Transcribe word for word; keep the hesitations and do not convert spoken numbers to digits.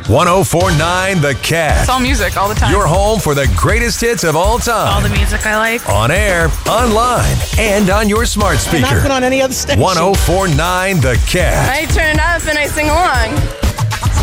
one oh four point nine The Cat. It's all music all the time. Your home for the greatest hits of all time. All the music I like. On air, online, and on your smart speaker. Not put on any other station. one oh four point nine The Cat. I turn it up and I sing along.